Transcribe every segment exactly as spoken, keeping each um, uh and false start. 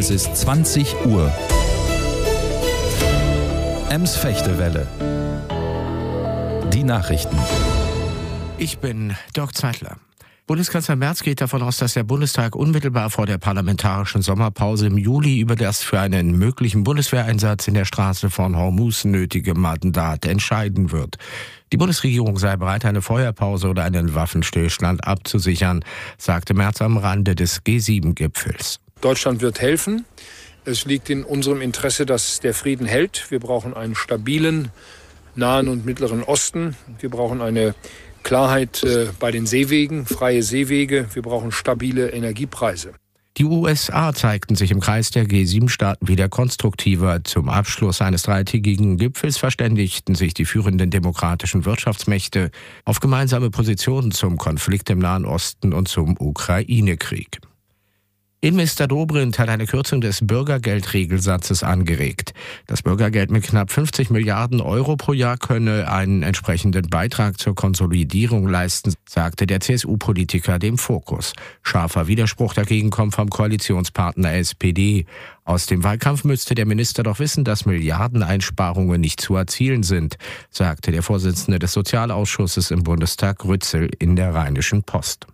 Es ist zwanzig Uhr. Ems Fechtewelle. Die Nachrichten. Ich bin Dirk Zeitler. Bundeskanzler Merz geht davon aus, dass der Bundestag unmittelbar vor der parlamentarischen Sommerpause im Juli über das für einen möglichen Bundeswehreinsatz in der Straße von Hormuz nötige Mandat entscheiden wird. Die Bundesregierung sei bereit, eine Feuerpause oder einen Waffenstillstand abzusichern, sagte Merz am Rande des G sieben Gipfels. Deutschland wird helfen. Es liegt in unserem Interesse, dass der Frieden hält. Wir brauchen einen stabilen Nahen und Mittleren Osten. Wir brauchen eine Klarheit äh, bei den Seewegen, freie Seewege. Wir brauchen stabile Energiepreise. Die U S A zeigten sich im Kreis der G sieben Staaten wieder konstruktiver. Zum Abschluss eines dreitägigen Gipfels verständigten sich die führenden demokratischen Wirtschaftsmächte auf gemeinsame Positionen zum Konflikt im Nahen Osten und zum Ukraine-Krieg. Innenminister Dobrindt hat eine Kürzung des Bürgergeldregelsatzes angeregt. Das Bürgergeld mit knapp fünfzig Milliarden Euro pro Jahr könne einen entsprechenden Beitrag zur Konsolidierung leisten, sagte der C S U-Politiker dem Fokus. Scharfer Widerspruch dagegen kommt vom Koalitionspartner S P D. Aus dem Wahlkampf müsste der Minister doch wissen, dass Milliardeneinsparungen nicht zu erzielen sind, sagte der Vorsitzende des Sozialausschusses im Bundestag Rützel in der Rheinischen Post.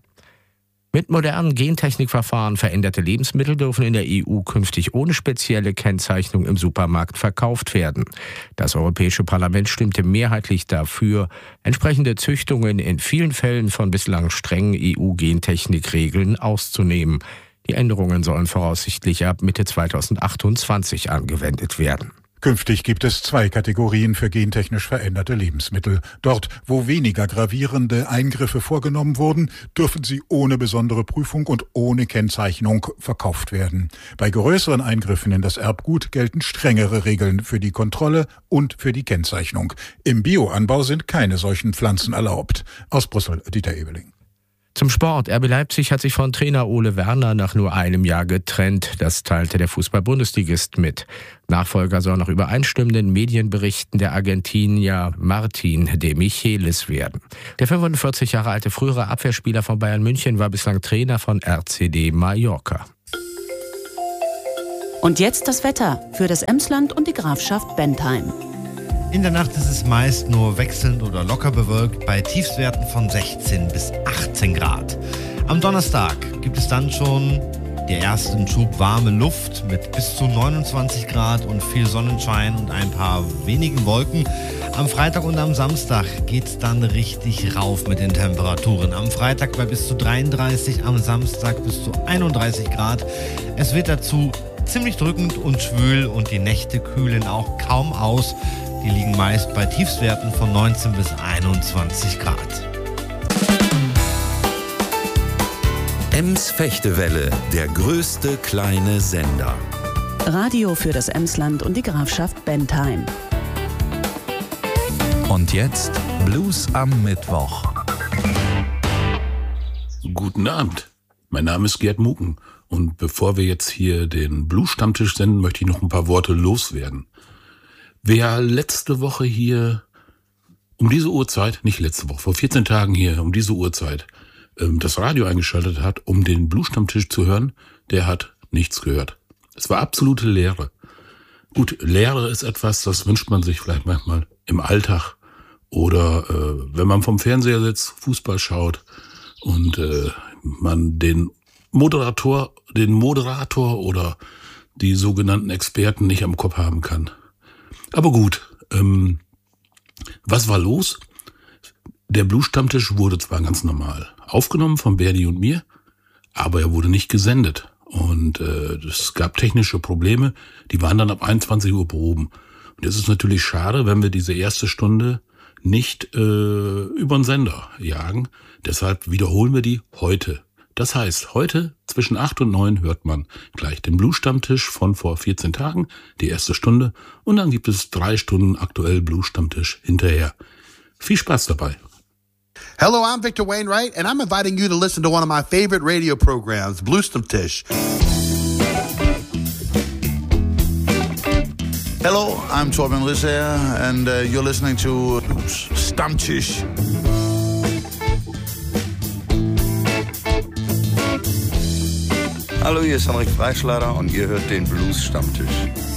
Mit modernen Gentechnikverfahren veränderte Lebensmittel dürfen in der E U künftig ohne spezielle Kennzeichnung im Supermarkt verkauft werden. Das Europäische Parlament stimmte mehrheitlich dafür, entsprechende Züchtungen in vielen Fällen von bislang strengen E U-Gentechnikregeln auszunehmen. Die Änderungen sollen voraussichtlich ab Mitte zweitausendachtundzwanzig angewendet werden. Künftig gibt es zwei Kategorien für gentechnisch veränderte Lebensmittel. Dort, wo weniger gravierende Eingriffe vorgenommen wurden, dürfen sie ohne besondere Prüfung und ohne Kennzeichnung verkauft werden. Bei größeren Eingriffen in das Erbgut gelten strengere Regeln für die Kontrolle und für die Kennzeichnung. Im Bioanbau sind keine solchen Pflanzen erlaubt. Aus Brüssel, Dieter Ebeling. Zum Sport. R B Leipzig hat sich von Trainer Ole Werner nach nur einem Jahr getrennt. Das teilte der Fußball-Bundesligist mit. Nachfolger soll nach übereinstimmenden Medienberichten der Argentinier Martin de Michelis werden. Der fünfundvierzig Jahre alte frühere Abwehrspieler von Bayern München war bislang Trainer von R C D Mallorca. Und jetzt das Wetter für das Emsland und die Grafschaft Bentheim. In der Nacht ist es meist nur wechselnd oder locker bewölkt bei Tiefstwerten von sechzehn bis achtzehn Grad. Am Donnerstag gibt es dann schon den ersten Schub warme Luft mit bis zu neunundzwanzig Grad und viel Sonnenschein und ein paar wenigen Wolken. Am Freitag und am Samstag geht's dann richtig rauf mit den Temperaturen. Am Freitag bei bis zu dreiunddreißig, am Samstag bis zu einunddreißig Grad. Es wird dazu ziemlich drückend und schwül und die Nächte kühlen auch kaum aus. Die liegen meist bei Tiefstwerten von neunzehn bis einundzwanzig Grad. Ems Fechtewelle, der größte kleine Sender. Radio für das Emsland und die Grafschaft Bentheim. Und jetzt Blues am Mittwoch. Guten Abend, mein Name ist Gerd Muken und bevor wir jetzt hier den Blues-Stammtisch senden, möchte ich noch ein paar Worte loswerden. Wer letzte Woche hier um diese Uhrzeit, nicht letzte Woche, vor vierzehn Tagen hier um diese Uhrzeit ähm, das Radio eingeschaltet hat, um den Blues-Stammtisch zu hören, der hat nichts gehört. Es war absolute Leere. Gut, Leere ist etwas, das wünscht man sich vielleicht manchmal im Alltag oder äh, wenn man vom Fernseher sitzt, Fußball schaut und äh, man den Moderator, den Moderator oder die sogenannten Experten nicht am Kopf haben kann. Aber gut, ähm, was war los? Der Blues-Stammtisch wurde zwar ganz normal aufgenommen von Bernie und mir, aber er wurde nicht gesendet. Und äh, es gab technische Probleme, die waren dann ab einundzwanzig Uhr behoben. Und es ist natürlich schade, wenn wir diese erste Stunde nicht äh, über den Sender jagen. Deshalb wiederholen wir die heute. Das heißt, heute zwischen acht und neun hört man gleich den Blues-Stammtisch von vor vierzehn Tagen, die erste Stunde. Und dann gibt es drei Stunden aktuell Blues-Stammtisch hinterher. Viel Spaß dabei. Hello, I'm Victor Wainwright, and I'm inviting you to listen to one of my favorite radio programs, Blues-Stammtisch. Hello, I'm Torben Risser, and uh, you're listening to Stammtisch. Hallo, hier ist Henrik Freischlader und ihr hört den Blues Stammtisch.